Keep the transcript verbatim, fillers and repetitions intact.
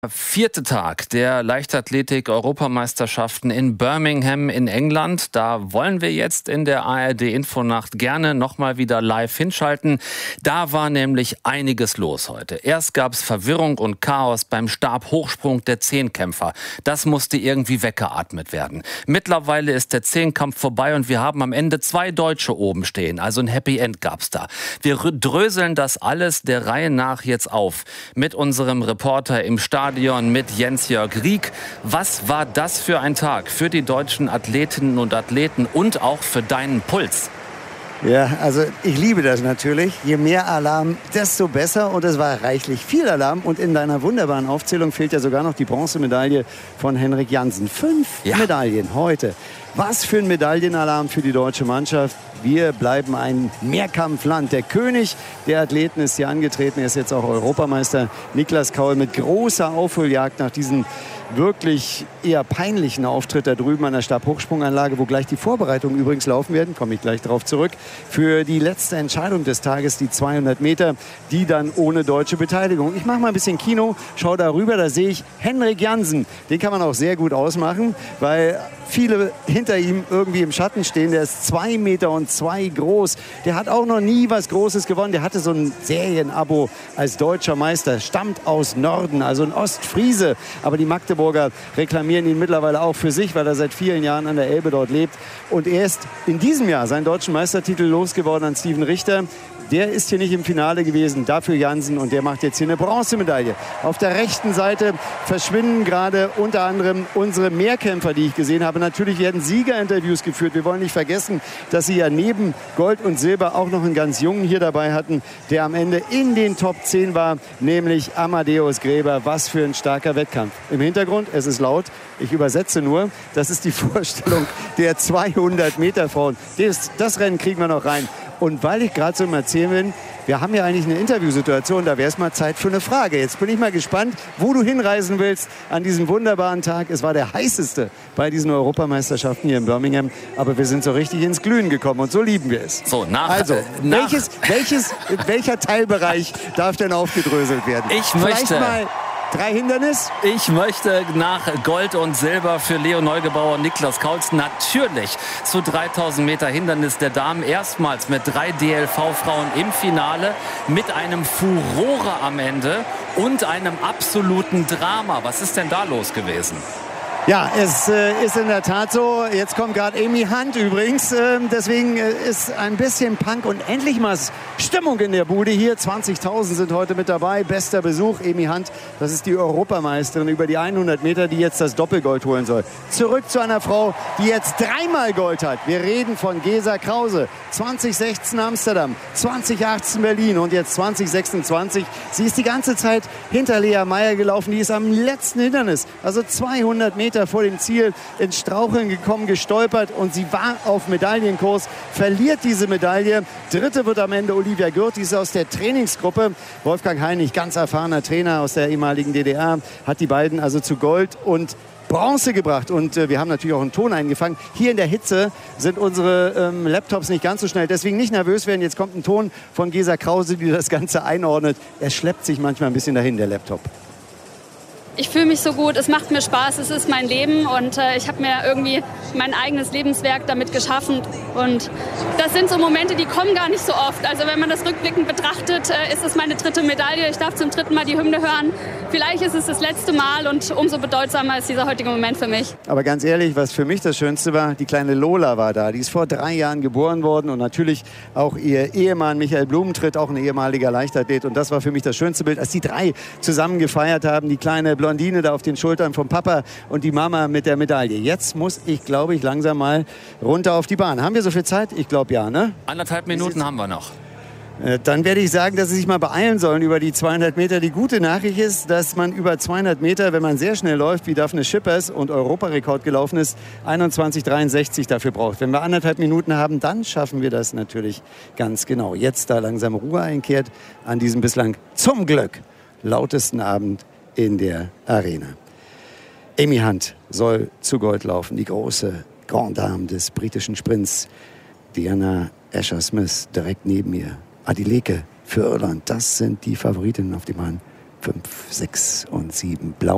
Vierte Tag der Leichtathletik-Europameisterschaften in Birmingham in England. Da wollen wir jetzt in der A R D-Infonacht gerne nochmal wieder live hinschalten. Da war nämlich einiges los heute. Erst gab es Verwirrung und Chaos beim Stabhochsprung der Zehnkämpfer. Das musste irgendwie weggeatmet werden. Mittlerweile ist der Zehnkampf vorbei und wir haben am Ende zwei Deutsche oben stehen. Also ein Happy End gab's da. Wir dröseln das alles der Reihe nach jetzt auf mit unserem Reporter im Stadion, mit Jens-Jörg Rieck. Was war das für ein Tag für die deutschen Athletinnen und Athleten und auch für deinen Puls? Ja, also ich liebe das natürlich. Je mehr Alarm, desto besser. Und es war reichlich viel Alarm. Und in deiner wunderbaren Aufzählung fehlt ja sogar noch die Bronzemedaille von Henrik Jansen. Fünf ja. Medaillen heute. Was für ein Medaillenalarm für die deutsche Mannschaft. Wir bleiben ein Mehrkampfland. Der König der Athleten ist hier angetreten. Er ist jetzt auch Europameister. Niklas Kaul mit großer Aufholjagd nach diesem wirklich eher peinlichen Auftritt da drüben an der Stabhochsprunganlage, wo gleich die Vorbereitungen übrigens laufen werden, komme ich gleich darauf zurück, für die letzte Entscheidung des Tages, die zweihundert Meter, die dann ohne deutsche Beteiligung. Ich mache mal ein bisschen Kino, schau da rüber, da sehe ich Henrik Jansen. Den kann man auch sehr gut ausmachen, weil viele hinter ihm irgendwie im Schatten stehen. Der ist zwei Meter und zwei groß. Der hat auch noch nie was Großes gewonnen. Der hatte so ein Serienabo als deutscher Meister, stammt aus Norden, also ein Ostfriese. Aber die Magdeburger reklamieren ihn mittlerweile auch für sich, weil er seit vielen Jahren an der Elbe dort lebt. Und er ist in diesem Jahr seinen deutschen Meistertitel losgeworden an Steven Richter. Der ist hier nicht im Finale gewesen, dafür Jansen, und der macht jetzt hier eine Bronzemedaille. Auf der rechten Seite verschwinden gerade unter anderem unsere Mehrkämpfer, die ich gesehen habe. Natürlich werden Siegerinterviews geführt. Wir wollen nicht vergessen, dass sie ja neben Gold und Silber auch noch einen ganz Jungen hier dabei hatten, der am Ende in den Top zehn war, nämlich Amadeus Gräber. Was für ein starker Wettkampf. Im Hintergrund, es ist laut, ich übersetze nur, das ist die Vorstellung der zweihundert Meter Frauen. Das, das Rennen kriegen wir noch rein. Und weil ich gerade so im Erzählen bin, wir haben ja eigentlich eine Interviewsituation, da wäre es mal Zeit für eine Frage. Jetzt bin ich mal gespannt, wo du hinreisen willst an diesem wunderbaren Tag. Es war der heißeste bei diesen Europameisterschaften hier in Birmingham. Aber wir sind so richtig ins Glühen gekommen und so lieben wir es. So, nach, also, äh, nach welches, welches, welcher Teilbereich darf denn aufgedröselt werden? Ich Vielleicht möchte... mal drei Hindernis? Ich möchte nach Gold und Silber für Leo Neugebauer und Niklas Kaul natürlich zu dreitausend Meter Hindernis der Damen erstmals mit drei D L V-Frauen im Finale mit einem Furore am Ende und einem absoluten Drama. Was ist denn da los gewesen? Ja, es äh, ist in der Tat so. Jetzt kommt gerade Amy Hunt übrigens. Ähm, deswegen äh, ist ein bisschen Punk und endlich mal Stimmung in der Bude hier. zwanzigtausend sind heute mit dabei. Bester Besuch. Amy Hunt, das ist die Europameisterin über die hundert Meter, die jetzt das Doppelgold holen soll. Zurück zu einer Frau, die jetzt dreimal Gold hat. Wir reden von Gesa Krause. zwanzig sechzehn Amsterdam, zwanzig achtzehn Berlin und jetzt zwanzig sechsundzwanzig. Sie ist die ganze Zeit hinter Lea Meyer gelaufen. Die ist am letzten Hindernis, also zweihundert Meter vor dem Ziel, ins Straucheln gekommen, gestolpert, und sie war auf Medaillenkurs, verliert diese Medaille. Dritte wird am Ende Olivia Gürt, die ist aus der Trainingsgruppe. Wolfgang Heinig, ganz erfahrener Trainer aus der ehemaligen D D R, hat die beiden also zu Gold und Bronze gebracht. Und äh, wir haben natürlich auch einen Ton eingefangen. Hier in der Hitze sind unsere ähm, Laptops nicht ganz so schnell. Deswegen nicht nervös werden. Jetzt kommt ein Ton von Gesa Krause, die das Ganze einordnet. Er schleppt sich manchmal ein bisschen dahin, der Laptop. Ich fühle mich so gut, es macht mir Spaß, es ist mein Leben und äh, ich habe mir irgendwie mein eigenes Lebenswerk damit geschaffen, und das sind so Momente, die kommen gar nicht so oft. Also wenn man das rückblickend betrachtet, äh, ist es meine dritte Medaille, ich darf zum dritten Mal die Hymne hören. Vielleicht ist es das letzte Mal, und umso bedeutsamer ist dieser heutige Moment für mich. Aber ganz ehrlich, was für mich das Schönste war, die kleine Lola war da. Die ist vor drei Jahren geboren worden, und natürlich auch ihr Ehemann Michael Blumentritt, auch ein ehemaliger Leichtathlet. Und das war für mich das schönste Bild, als die drei zusammen gefeiert haben. Die kleine Blondine da auf den Schultern vom Papa und die Mama mit der Medaille. Jetzt muss ich, glaube ich, langsam mal runter auf die Bahn. Haben wir so viel Zeit? Ich glaube ja, ne? Anderthalb Minuten haben wir noch. Dann werde ich sagen, dass Sie sich mal beeilen sollen über die zweihundert Meter. Die gute Nachricht ist, dass man über zweihundert Meter, wenn man sehr schnell läuft, wie Daphne Schippers und Europarekord gelaufen ist, einundzwanzig dreiundsechzig dafür braucht. Wenn wir anderthalb Minuten haben, dann schaffen wir das natürlich ganz genau. Jetzt da langsam Ruhe einkehrt an diesem bislang zum Glück lautesten Abend in der Arena. Amy Hunt soll zu Gold laufen, die große Grande Dame des britischen Sprints. Diana Escher-Smith direkt neben ihr. Adileke für Irland, das sind die Favoritinnen auf die Bahn. fünf, sechs und sieben. Blau.